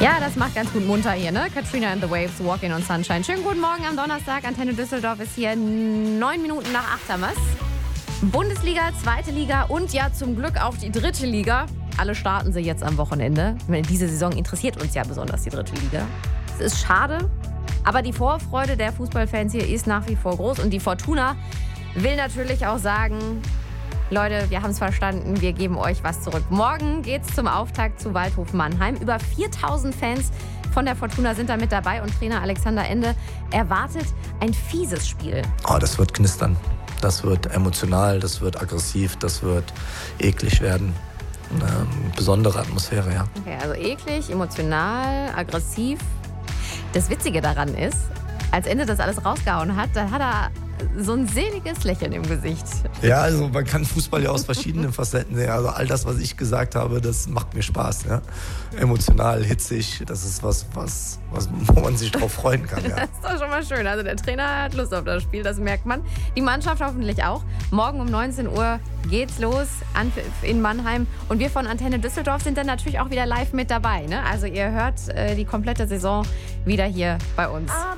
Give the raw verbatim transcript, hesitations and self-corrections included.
Ja, das macht ganz gut munter hier, ne? Katrina and the Waves, Walking on Sunshine. Schönen guten Morgen am Donnerstag. Antenne Düsseldorf ist hier neun Minuten nach acht haben wir's. Bundesliga, zweite Liga und ja zum Glück auch die dritte Liga. Alle starten sie jetzt am Wochenende. Diese Saison interessiert uns ja besonders die dritte Liga. Es ist schade, aber die Vorfreude der Fußballfans hier ist nach wie vor groß. Und die Fortuna will natürlich auch sagen, Leute, wir haben es verstanden, wir geben euch was zurück. Morgen geht's zum Auftakt zu Waldhof Mannheim. Über viertausend Fans von der Fortuna sind da mit dabei und Trainer Alexander Ende erwartet ein fieses Spiel. Oh, das wird knistern. Das wird emotional, das wird aggressiv, das wird eklig werden. Eine besondere Atmosphäre, ja. Okay, also eklig, emotional, aggressiv. Das Witzige daran ist, als Ende das alles rausgehauen hat, da hat er so ein seliges Lächeln im Gesicht. Ja, also man kann Fußball ja aus verschiedenen Facetten sehen. Also all das, was ich gesagt habe, das macht mir Spaß. Ja? Emotional, hitzig, das ist was, was, was, wo man sich drauf freuen kann. Ja. Das ist doch schon mal schön. Also der Trainer hat Lust auf das Spiel, das merkt man. Die Mannschaft hoffentlich auch. Morgen um neunzehn Uhr geht's los in Mannheim. Und wir von Antenne Düsseldorf sind dann natürlich auch wieder live mit dabei. Ne? Also ihr hört äh, die komplette Saison wieder hier bei uns.